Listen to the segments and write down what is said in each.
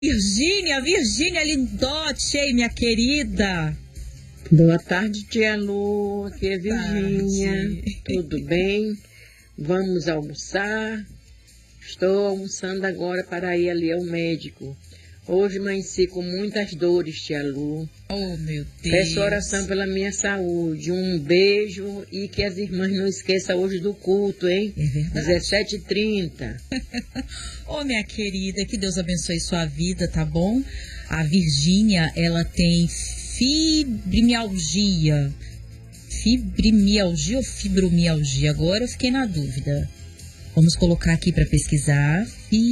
Virgínia Lindotti, hein, minha querida? Boa tarde, tia Lu, aqui é Virgínia. Tudo bem? Vamos almoçar? Estou almoçando agora para ir ali ao médico. Hoje amanheci com muitas dores, tia Lu. Oh, meu Deus. Peço oração pela minha saúde. Um beijo e que as irmãs não esqueçam hoje do culto, hein? É verdade. 17h30. Oh, minha querida, que Deus abençoe sua vida, tá bom? A Virgínia, ela tem fibromialgia. Fibromialgia ou fibromialgia? Agora eu fiquei na dúvida. Vamos colocar aqui para pesquisar.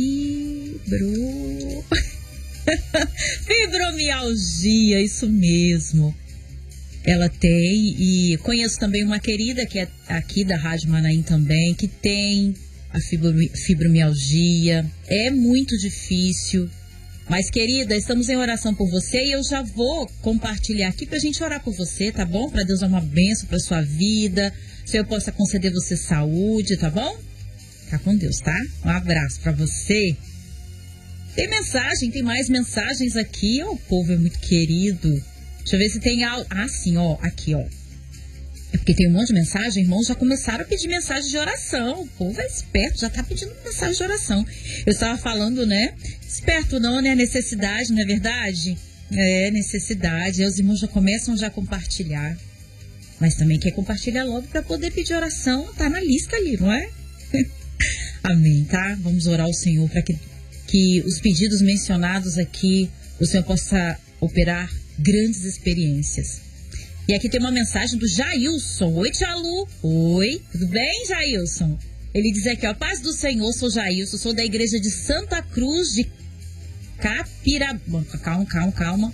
Fibromialgia, isso mesmo. Ela tem, e conheço também uma querida que é aqui da Rádio Manaim também, que tem a fibromialgia. É muito difícil. Mas, querida, estamos em oração por você e eu já vou compartilhar aqui pra gente orar por você, tá bom? Pra Deus dar uma bênção pra sua vida, se eu possa conceder você saúde, tá bom? Tá com Deus, tá? Um abraço pra você. Tem mensagem, tem mais mensagens aqui. O povo é muito querido. Deixa eu ver se tem algo. Ah, sim, ó, aqui, ó. É porque tem um monte de mensagem, irmãos já começaram a pedir mensagem de oração. O povo é esperto, já tá pedindo mensagem de oração. Eu estava falando, né? Esperto não, né? Necessidade, não é verdade? É, necessidade. Aí os irmãos já começam já a compartilhar. Mas também quer compartilhar logo para poder pedir oração. Tá na lista ali, não é? Amém, tá? Vamos orar ao Senhor para que os pedidos mencionados aqui, o Senhor possa operar grandes experiências. E aqui tem uma mensagem do Jailson. Oi, tia Lu. Oi, tudo bem, Jailson? Ele diz aqui, ó, paz do Senhor, sou Jailson, sou da igreja de Santa Cruz de Calma.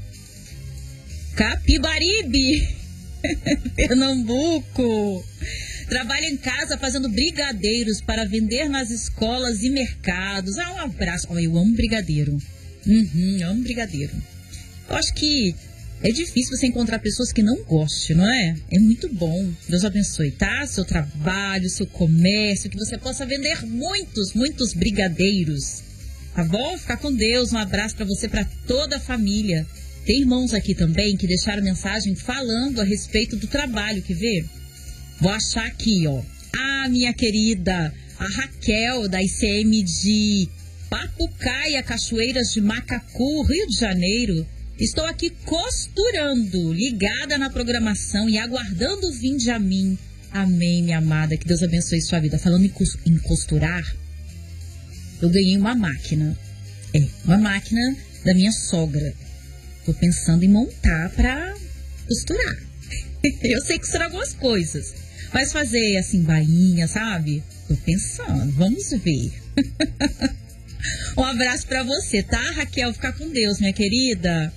Capibaribe, Pernambuco. Trabalho em casa fazendo brigadeiros para vender nas escolas e mercados. Ah, um abraço. Oh, eu amo brigadeiro. Amo brigadeiro. Eu acho que é difícil você encontrar pessoas que não gostem, não é? É muito bom. Deus abençoe, tá? Seu trabalho, seu comércio, que você possa vender muitos brigadeiros. Tá bom? Fica com Deus. Um abraço para você, para toda a família. Tem irmãos aqui também que deixaram mensagem falando a respeito do trabalho, quer ver? Vou achar aqui, ó. Ah, minha querida, a Raquel, da ICM de Papucaia, Cachoeiras de Macacu, Rio de Janeiro. Estou aqui costurando, ligada na programação e aguardando o vinde a mim. Amém, minha amada. Que Deus abençoe sua vida. Falando em costurar, eu ganhei uma máquina. Uma máquina da minha sogra. Tô pensando em montar pra costurar. Eu sei costurar algumas coisas. Mas fazer, assim, bainha, sabe? Tô pensando, vamos ver. Um abraço pra você, tá, Raquel? Fica com Deus, minha querida.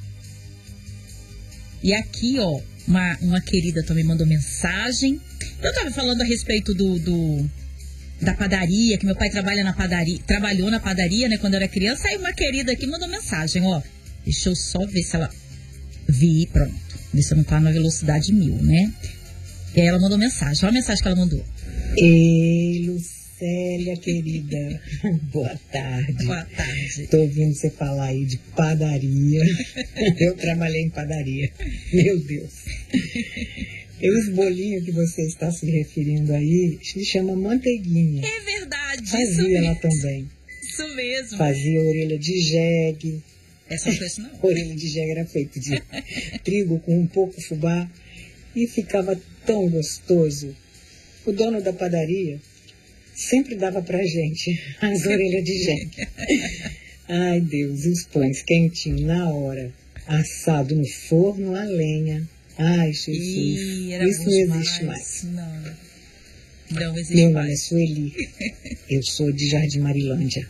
E aqui, ó, uma querida também mandou mensagem. Eu tava falando a respeito da padaria, que meu pai trabalhou na padaria, né, quando eu era criança. Aí uma querida aqui mandou mensagem, ó. Deixa eu só ver se ela... pronto. Ver se eu não tá na velocidade 1000, né? E aí ela mandou mensagem. Olha a mensagem que ela mandou. Ei, Lucélia, querida. Boa tarde. Boa tarde. Tô ouvindo você falar aí de padaria. Eu trabalhei em padaria. Meu Deus. E os bolinhos que você está se referindo aí se chama manteiguinha. É verdade. Fazia lá também. Isso mesmo. Fazia orelha de jegue. Essa não fez, não? Orelha de jegue era feito de trigo com um pouco fubá. E ficava tão gostoso. O dono da padaria sempre dava pra gente as orelhas de jegue. Ai, Deus, e os pães quentinhos na hora, assado no forno a lenha. Ai, Jesus, isso não existe mais. Não existe Meu mais. nome é Sueli, eu sou de Jardim Marilândia.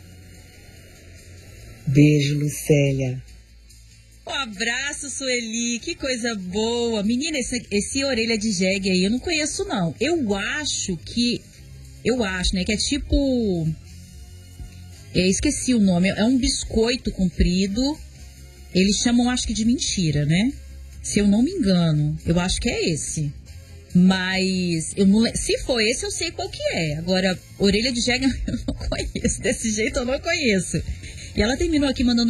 Beijo, Lucélia. Um abraço, Sueli, que coisa boa. Menina, esse orelha de jegue aí eu não conheço, não. Eu acho, né, que é tipo... esqueci o nome, é um biscoito comprido. Eles chamam, acho que de mentira, né? Se eu não me engano, eu acho que é esse. Mas, eu não, se for esse, eu sei qual que é. Agora, orelha de jegue eu não conheço. Desse jeito eu não conheço. E ela terminou aqui mandando